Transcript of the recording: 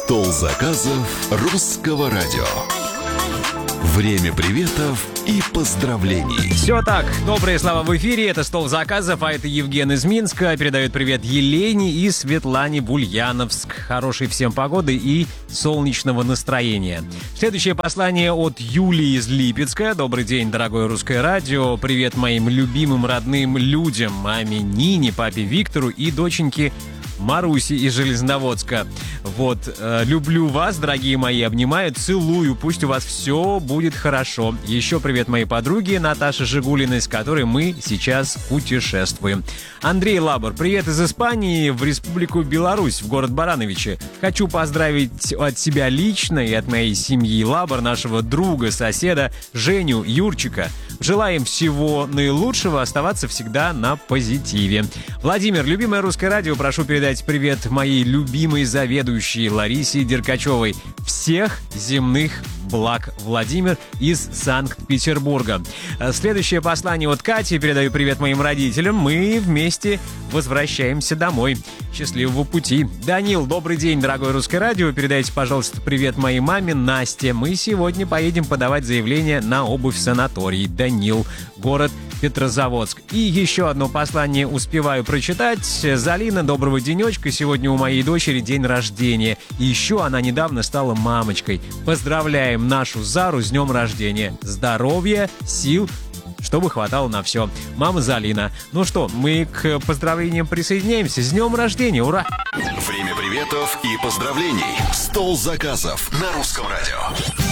Стол заказов русского радио. Время приветов и поздравлений. Все так, добрые слова в эфире. Это «Стол заказов», а это Евген из Минска. Передает привет Елене и Светлане в Ульяновск. Хорошей всем погоды и солнечного настроения. Следующее послание от Юлии из Липецка. Добрый день, дорогое русское радио. Привет моим любимым родным людям. Маме Нине, папе Виктору и доченьке Маруси из Железноводска. Вот, люблю вас, дорогие мои, обнимаю, целую, пусть у вас все будет хорошо. Еще привет моей подруге Наташе Жигулиной, с которой мы сейчас путешествуем. Андрей Лабор, привет из Испании в Республику Беларусь, в город Барановичи. Хочу поздравить от себя лично и от моей семьи Лабор, нашего друга, соседа Женю Юрчика. Желаем всего наилучшего, оставаться всегда на позитиве. Владимир, любимое русское радио, прошу передать привет моей любимой заведующей Ларисе Деркачевой. Всех земных благ, Владимир из Санкт-Петербурга. Следующее послание от Кати. Передаю привет моим родителям. Мы вместе возвращаемся домой. Счастливого пути. Данил, добрый день, дорогое русское радио. Передайте, пожалуйста, привет моей маме Насте. Мы сегодня поедем подавать заявление на обувь в санаторий. Данил, город Петрозаводск. И еще одно послание успеваю прочитать. Залина, доброго денечка. Сегодня у моей дочери день рождения. И еще она недавно стала мамочкой. Поздравляем нашу Зару с днем рождения. Здоровья, сил, чтобы хватало на все. Мама Залина. Ну что, мы к поздравлениям присоединяемся. С днем рождения, ура! Время приветов и поздравлений. Стол заказов на русском радио.